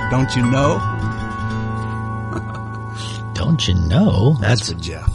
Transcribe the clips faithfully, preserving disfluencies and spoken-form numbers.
Don't you know? Don't you know? That's, That's for Jeff.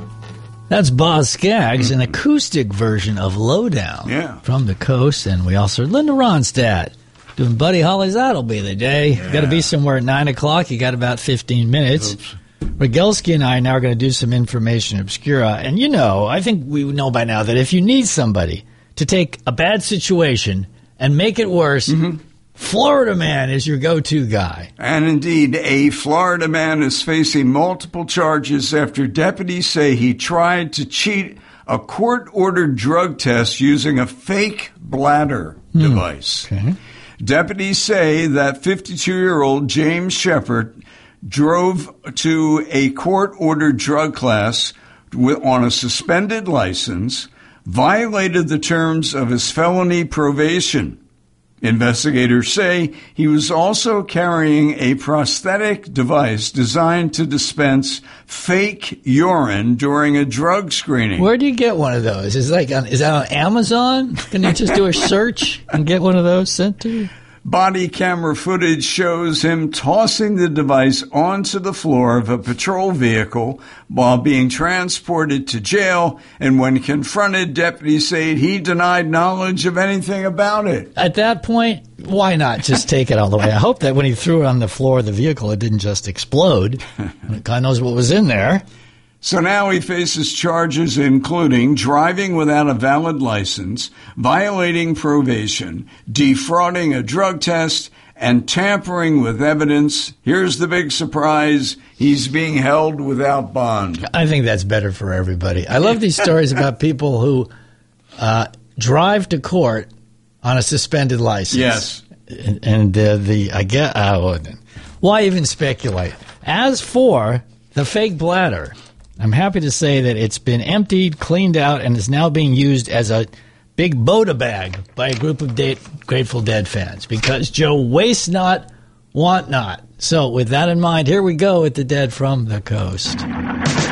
That's Boz Scaggs, an acoustic version of Lowdown yeah. from the coast. And we also heard Linda Ronstadt doing Buddy Holly's That'll Be the Day. Yeah. You got to be somewhere at nine o'clock. You got about fifteen minutes. Oops. Rogelski and I are now going to do some information obscura. And, you know, I think we know by now that if you need somebody to take a bad situation and make it worse, mm-hmm. Florida Man is your go-to guy. And indeed, a Florida man is facing multiple charges after deputies say he tried to cheat a court-ordered drug test using a fake bladder hmm. device. Okay. Deputies say that fifty-two-year-old James Shepard drove to a court-ordered drug class on a suspended license, violated the terms of his felony probation. Investigators say he was also carrying a prosthetic device designed to dispense fake urine during a drug screening. Where do you get one of those? Is, like on, is that on Amazon? Can you just do a search and get one of those sent to you? Body camera footage shows him tossing the device onto the floor of a patrol vehicle while being transported to jail. And when confronted, deputies say he denied knowledge of anything about it. At that point, why not just take it all the way? I hope that when he threw it on the floor of the vehicle, it didn't just explode. God knows what was in there. So now he faces charges including driving without a valid license, violating probation, defrauding a drug test, and tampering with evidence. Here's the big surprise. He's being held without bond. I think that's better for everybody. I love these stories about people who uh, drive to court on a suspended license. Yes. And, and uh, the, I get, uh, why even speculate? As for the fake bladder, I'm happy to say that it's been emptied, cleaned out, and is now being used as a big Boda bag by a group of de- Grateful Dead fans because Joe waste not, want not. So with that in mind, here we go with the Dead from the Coast.